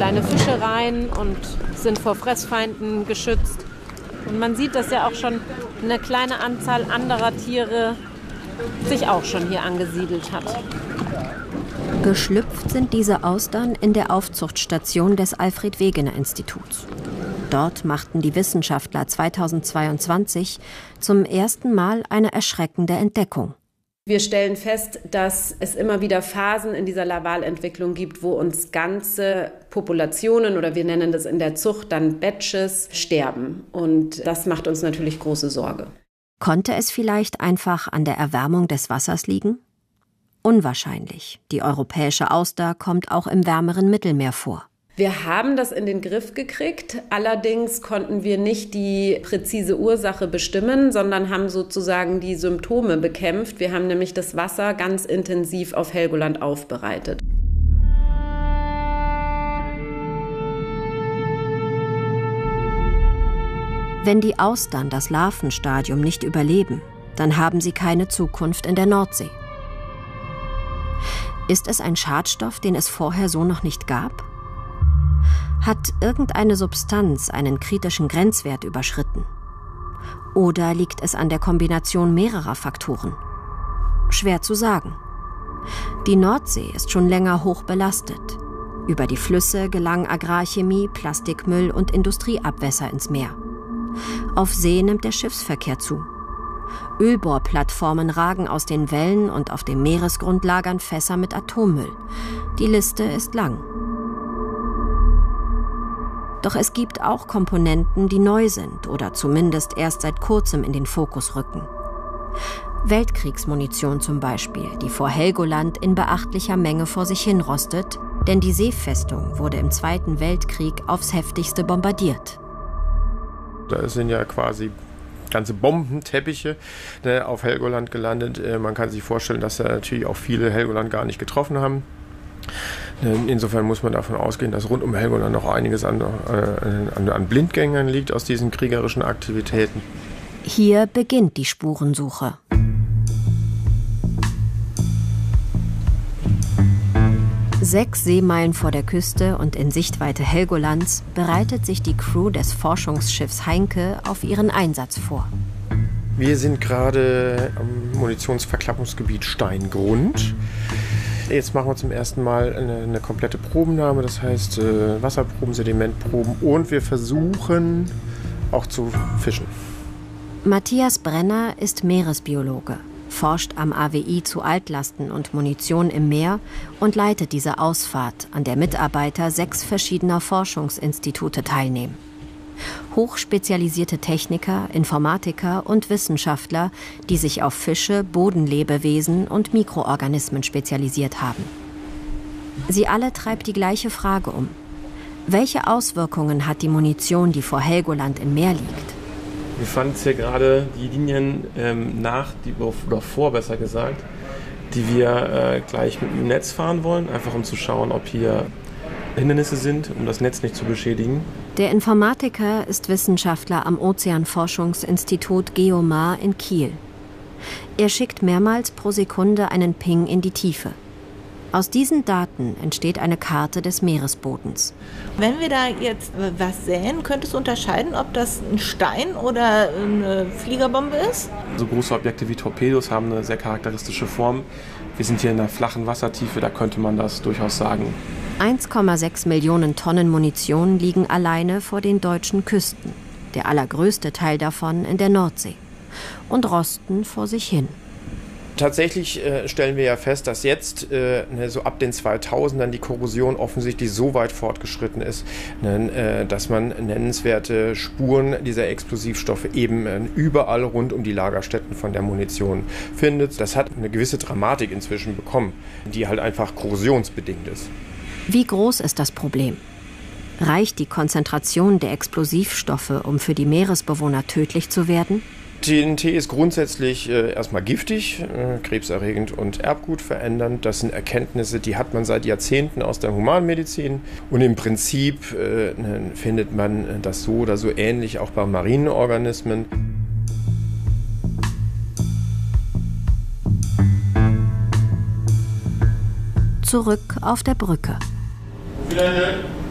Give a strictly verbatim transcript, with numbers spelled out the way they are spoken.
kleine Fische rein und sind vor Fressfeinden geschützt. Und man sieht, dass ja auch schon eine kleine Anzahl anderer Tiere sich auch schon hier angesiedelt hat. Geschlüpft sind diese Austern in der Aufzuchtstation des Alfred-Wegener-Instituts. Dort machten die Wissenschaftler zweitausendzweiundzwanzig zum ersten Mal eine erschreckende Entdeckung. Wir stellen fest, dass es immer wieder Phasen in dieser Larvalentwicklung gibt, wo uns ganze Populationen, oder wir nennen das in der Zucht dann Batches, sterben. Und das macht uns natürlich große Sorge. Konnte es vielleicht einfach an der Erwärmung des Wassers liegen? Unwahrscheinlich. Die europäische Auster kommt auch im wärmeren Mittelmeer vor. Wir haben das in den Griff gekriegt, allerdings konnten wir nicht die präzise Ursache bestimmen, sondern haben sozusagen die Symptome bekämpft. Wir haben nämlich das Wasser ganz intensiv auf Helgoland aufbereitet. Wenn die Austern das Larvenstadium nicht überleben, dann haben sie keine Zukunft in der Nordsee. Ist es ein Schadstoff, den es vorher so noch nicht gab? Hat irgendeine Substanz einen kritischen Grenzwert überschritten? Oder liegt es an der Kombination mehrerer Faktoren? Schwer zu sagen. Die Nordsee ist schon länger hoch belastet. Über die Flüsse gelangen Agrarchemie, Plastikmüll und Industrieabwässer ins Meer. Auf See nimmt der Schiffsverkehr zu. Ölbohrplattformen ragen aus den Wellen und auf dem Meeresgrund lagern Fässer mit Atommüll. Die Liste ist lang. Doch es gibt auch Komponenten, die neu sind oder zumindest erst seit kurzem in den Fokus rücken. Weltkriegsmunition zum Beispiel, die vor Helgoland in beachtlicher Menge vor sich hin rostet, denn die Seefestung wurde im Zweiten Weltkrieg aufs heftigste bombardiert. Da sind ja quasi ganze Bombenteppiche ne, auf Helgoland gelandet. Äh, man kann sich vorstellen, dass da natürlich auch viele Helgoland gar nicht getroffen haben. Insofern muss man davon ausgehen, dass rund um Helgoland noch einiges an, äh, an, an Blindgängern liegt aus diesen kriegerischen Aktivitäten. Hier beginnt die Spurensuche. Sechs Seemeilen vor der Küste und in Sichtweite Helgolands bereitet sich die Crew des Forschungsschiffs Heinke auf ihren Einsatz vor. Wir sind gerade am Munitionsverklappungsgebiet Steingrund. Jetzt machen wir zum ersten Mal eine, eine komplette Probennahme, das heißt äh, Wasserproben, Sedimentproben, und wir versuchen auch zu fischen. Matthias Brenner ist Meeresbiologe, forscht am A W I zu Altlasten und Munition im Meer und leitet diese Ausfahrt, an der Mitarbeiter sechs verschiedener Forschungsinstitute teilnehmen. Hochspezialisierte Techniker, Informatiker und Wissenschaftler, die sich auf Fische, Bodenlebewesen und Mikroorganismen spezialisiert haben. Sie alle treibt die gleiche Frage um. Welche Auswirkungen hat die Munition, die vor Helgoland im Meer liegt? Wir fahren jetzt hier gerade die Linien ähm, nach, die, oder vor besser gesagt, die wir äh, gleich mit dem Netz fahren wollen, einfach um zu schauen, ob hier Hindernisse sind, um das Netz nicht zu beschädigen. Der Informatiker ist Wissenschaftler am Ozeanforschungsinstitut Geomar in Kiel. Er schickt mehrmals pro Sekunde einen Ping in die Tiefe. Aus diesen Daten entsteht eine Karte des Meeresbodens. Wenn wir da jetzt was säen, könntest du unterscheiden, ob das ein Stein oder eine Fliegerbombe ist? So große Objekte wie Torpedos haben eine sehr charakteristische Form. Wir sind hier in der flachen Wassertiefe, da könnte man das durchaus sagen. eins Komma sechs Millionen Tonnen Munition liegen alleine vor den deutschen Küsten. Der allergrößte Teil davon in der Nordsee. Und rosten vor sich hin. Tatsächlich äh, stellen wir ja fest, dass jetzt äh, ne, so ab den zweitausendern die Korrosion offensichtlich so weit fortgeschritten ist, ne, äh, dass man nennenswerte Spuren dieser Explosivstoffe eben äh, überall rund um die Lagerstätten von der Munition findet. Das hat eine gewisse Dramatik inzwischen bekommen, die halt einfach korrosionsbedingt ist. Wie groß ist das Problem? Reicht die Konzentration der Explosivstoffe, um für die Meeresbewohner tödlich zu werden? T N T ist grundsätzlich äh, erstmal giftig, äh, krebserregend und erbgutverändernd. Das sind Erkenntnisse, die hat man seit Jahrzehnten aus der Humanmedizin. Und im Prinzip äh, findet man das so oder so ähnlich auch bei marinen Organismen. Zurück auf der Brücke. Wieder